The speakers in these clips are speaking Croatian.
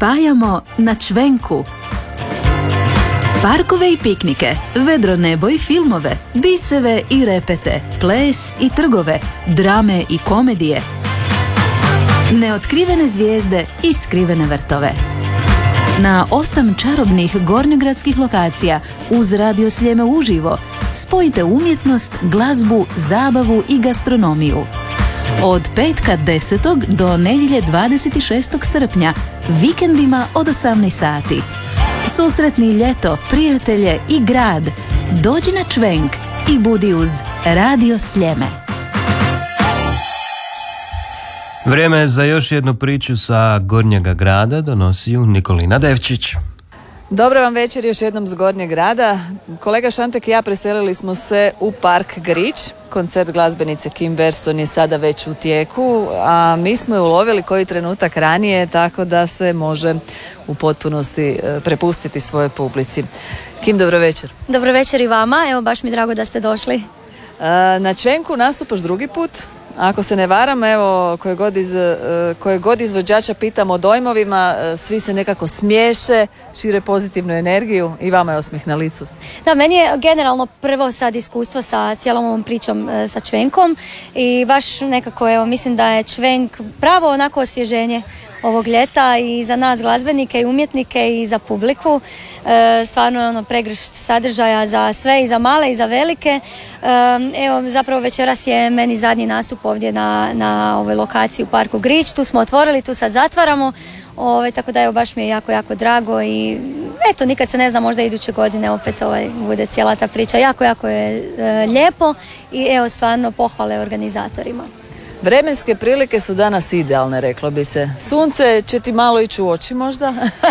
spajamo na Čvenku. Parkove i piknike, vedro nebo i filmove, biseve i repete, ples i trgove, drame i komedije. Neotkrivene zvijezde i skrivene vrtove. Na 8 čarobnih gornjogradskih lokacija uz Radio Sljeme uživo spojite umjetnost, glazbu, zabavu i gastronomiju. Od petka 10. do nedjelje 26. srpnja, vikendima od 18 sati. Susretni ljeto, prijatelje i grad. Dođi na Čvenk i budi uz Radio Sljeme. Vrijeme je za još jednu priču sa Gornjega grada, donosi ju Nikolina Devčić. Dobro vam večer još jednom s Gornjeg grada. Kolega Šantek i ja preselili smo se u Park Grič. Koncert glazbenice Kim Verson je sada već u tijeku, a mi smo je ulovili koji trenutak ranije, tako da se može u potpunosti prepustiti svojoj publici. Kim, dobro večer. Dobro večer i vama, evo baš mi drago da ste došli. Na Čvenku nastupaš drugi put. Ako se ne varam, evo, koje god izvođača pitamo o dojmovima, svi se nekako smiješe, šire pozitivnu energiju i vama je osmijeh na licu. Da, meni je generalno prvo sad iskustvo sa cijelom ovom pričom sa Čvenkom i baš nekako, evo, mislim da je Čvenk pravo onako osvježenje ovog ljeta i za nas glazbenike i umjetnike i za publiku. Stvarno je ono pregršt sadržaja za sve, i za male i za velike. Evo, zapravo večeras je meni zadnji nastup ovdje na ovoj lokaciji u Parku Grič. Tu smo otvorili, tu sad zatvaramo. Tako da evo, baš mi je jako, jako drago i eto, nikad se ne zna, možda iduće godine opet bude cijela ta priča. Jako, jako je lijepo i evo, stvarno pohvale organizatorima. Vremenske prilike su danas idealne, reklo bi se. Sunce će ti malo ići u oči možda,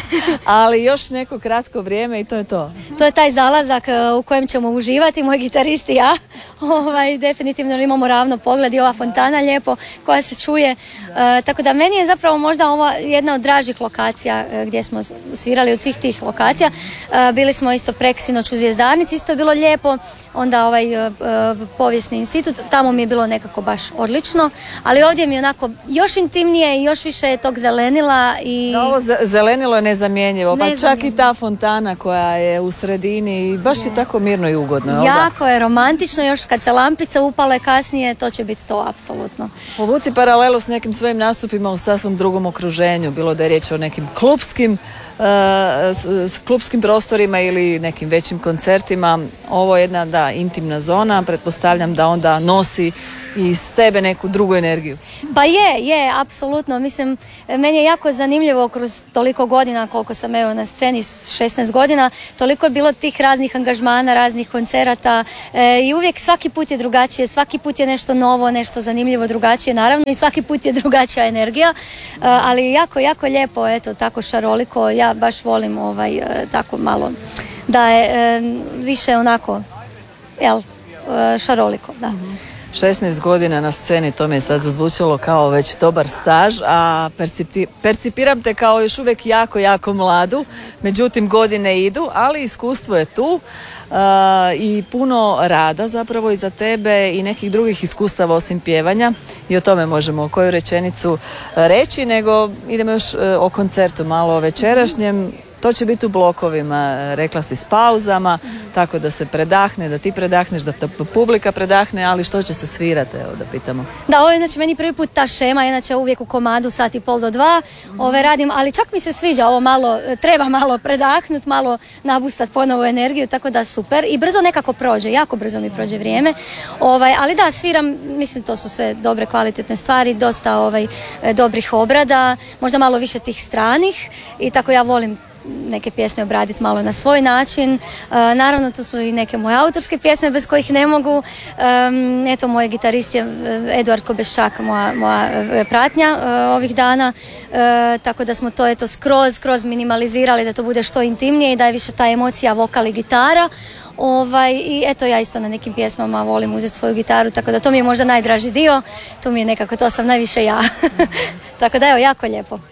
ali još neko kratko vrijeme i to je to. To je taj zalazak u kojem ćemo uživati, moj gitarist i ja. Definitivno imamo ravno pogled i ova fontana lijepo koja se čuje. Tako da meni je zapravo možda ova jedna od dražih lokacija gdje smo svirali od svih tih lokacija. Bili smo isto preksinoć u Zvjezdarnici, isto je bilo lijepo. Onda povijesni institut, tamo mi je bilo nekako baš odlično. Ali ovdje mi je onako još intimnije i još više tog zelenila. Da, ovo zelenilo je nezamjenjivo, pa čak i ta fontana koja je u sredini, baš je tako mirno i ugodno. Jako je romantično, još kad se lampice upale kasnije, to će biti to apsolutno. Povuci paralelu s nekim svojim nastupima u sasvim drugom okruženju, bilo da je riječ o nekim klupskim prostorima ili nekim većim koncertima. Ovo je jedna intimna zona, pretpostavljam da onda nosi iz tebe neku drugu energiju. Pa je, apsolutno. Mislim, meni je jako zanimljivo kroz toliko godina koliko sam evo na sceni, 16 godina, toliko je bilo tih raznih angažmana, raznih koncerata i uvijek svaki put je drugačije, svaki put je nešto novo, nešto zanimljivo drugačije, naravno, i svaki put je drugačija energija, ali jako, jako lijepo, eto, tako šaroliko. Ja baš volim tako malo da je više onako, šaroliko, da. 16 godina na sceni, to mi je sad zazvučalo kao već dobar staž, a percipiram te kao još uvijek jako, jako mladu, međutim godine idu, ali iskustvo je tu i puno rada zapravo iza tebe i nekih drugih iskustava osim pjevanja i o tome možemo koju rečenicu reći, nego idemo još o koncertu malo o večerašnjem. To će biti u blokovima, rekla si, s pauzama, tako da se predahne, da ti predahneš, da publika predahne, ali što će se svirati, evo da pitamo. Da, ovo je znači meni prvi put ta šema, inače uvijek u komadu 1,5 do 2 radim, ali čak mi se sviđa ovo malo, treba malo predahnuti, malo nabustati ponovo energiju, tako da super i brzo nekako prođe, jako brzo mi prođe vrijeme, ali da, sviram, mislim to su sve dobre kvalitetne stvari, dosta dobrih obrada, možda malo više tih stranih i tako ja volim neke pjesme obraditi malo na svoj način. Naravno, tu su i neke moje autorske pjesme bez kojih ne mogu. Eto, moj gitarist je Eduard Kobeščak, moja pratnja ovih dana. Tako da smo to skroz minimalizirali, da to bude što intimnije i da je više ta emocija vokal i gitara. I eto, ja isto na nekim pjesmama volim uzeti svoju gitaru, tako da to mi je možda najdraži dio. Tu mi je nekako, to sam najviše ja. Tako da evo, jako lijepo.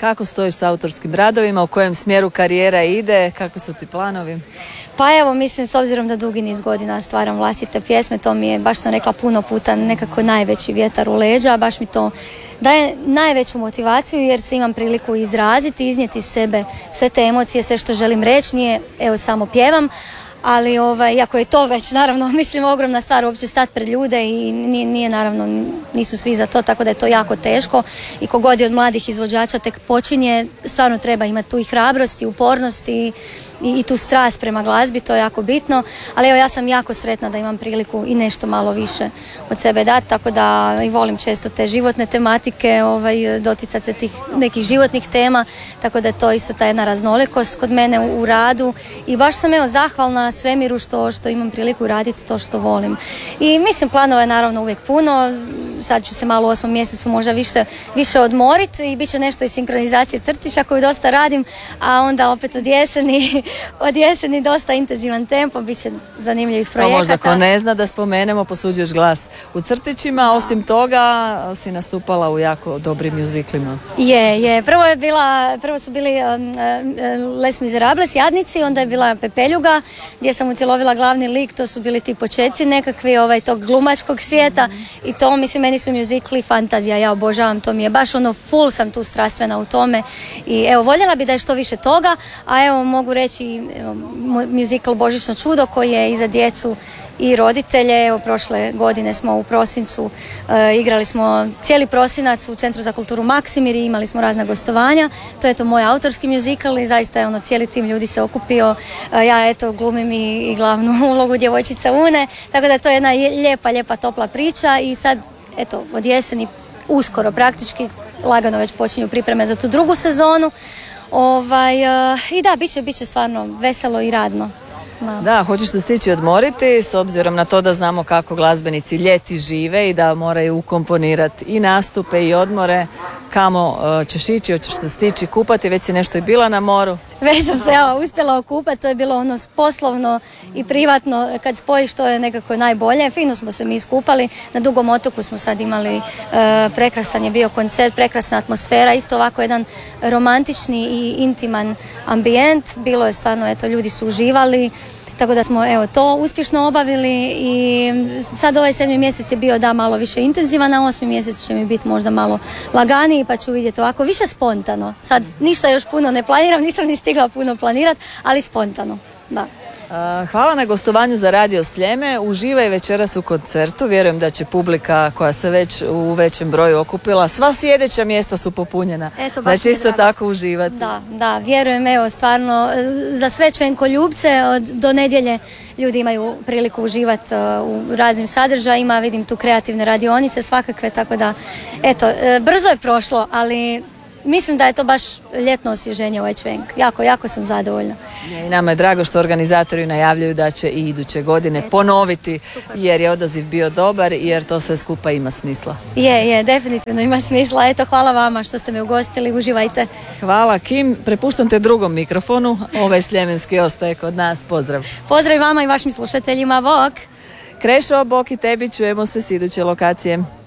kako stojiš sa autorskim radovima, u kojem smjeru karijera ide, kakvi su ti planovi? Pa evo, mislim, s obzirom da dugi niz godina stvaram vlastite pjesme, to mi je, baš sam rekla puno puta, nekako najveći vjetar u leđa, baš mi to daje najveću motivaciju jer se imam priliku izraziti, iznijeti iz sebe sve te emocije, sve što želim reći, nije, evo, samo pjevam. Ali iako je to već naravno mislim ogromna stvar uopće stati pred ljude i nije naravno, nisu svi za to, tako da je to jako teško i kogod je od mladih izvođača tek počinje, stvarno treba imati tu i hrabrost i upornost i tu strast prema glazbi, to je jako bitno, ali evo ja sam jako sretna da imam priliku i nešto malo više od sebe dati, tako da i volim često te životne tematike, doticati se tih nekih životnih tema, tako da je to isto ta jedna raznolikost kod mene u radu i baš sam evo zahvalna svemiru što imam priliku raditi to što volim. I mislim, planova je naravno uvijek puno, sad ću se malo u 8. mjesecu možda više odmoriti i bit će nešto iz sinkronizacije crtića koju dosta radim, a onda opet od jeseni dosta intenzivan tempo, bit će zanimljivih projekata. Možda ko ne zna da spomenemo, posuđuješ glas u crtićima, osim toga si nastupala u jako dobrim muziklima. Je. Prvo su bili Les Miserables, Jadnici, onda je bila Pepeljuga, gdje sam ucjelovila glavni lik, to su bili ti počeci nekakvi tog glumačkog svijeta i to, mislim, meni su muzikli fantazija, ja obožavam, to mi je baš full sam tu strastvena u tome i evo, voljela bi da je što više toga, a evo mogu reći muzikal Božićno čudo koji je i za djecu i roditelje, evo prošle godine smo u prosincu igrali smo cijeli prosinac u Centru za kulturu Maksimir i imali smo razna gostovanja, to je to moj autorski muzikal i zaista je cijeli tim ljudi se okupio, ja glumim i glavnu ulogu djevojčica Une, tako da je to jedna lijepa topla priča i sad od jeseni uskoro praktički lagano već počinju pripreme za tu drugu sezonu i da, bit će stvarno veselo i radno. Da, hoćeš se stići odmoriti s obzirom na to da znamo kako glazbenici ljeti žive i da moraju ukomponirati i nastupe i odmore. Kamo ćeš ići, hoćeš se stići kupati, već si nešto i bila na moru? Već sam se uspjela okupati, to je bilo poslovno i privatno, kad spojiš to je nekako najbolje. Fino smo se mi iskupali, na Dugom otoku smo sad imali, prekrasan je bio koncert, prekrasna atmosfera, isto ovako jedan romantični i intiman ambijent, bilo je stvarno, ljudi su uživali. Tako da smo to uspješno obavili i sad ovaj 7. mjesec je bio malo više intenzivan, a 8. mjesec će mi biti možda malo laganiji pa ću vidjeti ovako više spontano. Sad ništa još puno ne planiram, nisam ni stigla puno planirati, ali spontano, da. Hvala na gostovanju za Radio Sljeme. Uživaj večeras u koncertu. Vjerujem da će publika koja se već u većem broju okupila, sva sjedeća mjesta su popunjena. Da će isto tako uživati. Da, vjerujem, stvarno za sve čvenkoljubce do nedjelje ljudi imaju priliku uživati u raznim sadržajima. Vidim tu kreativne radionice svakakve, tako da brzo je prošlo, ali mislim da je to baš ljetno osvježenje ovaj čvenk. Jako sam zadovoljna. I nama je drago što organizatori najavljuju da će i iduće godine ponoviti, jer je odaziv bio dobar i jer to sve skupa ima smisla. Je, definitivno ima smisla. Hvala vama što ste me ugostili, uživajte. Hvala, Kim. Prepuštam te drugom mikrofonu. Ovaj sljemenski ostaje kod nas. Pozdrav. Pozdrav vama i vašim slušateljima. Bok. Krešo, bok i tebi. Čujemo se s iduće lokacije.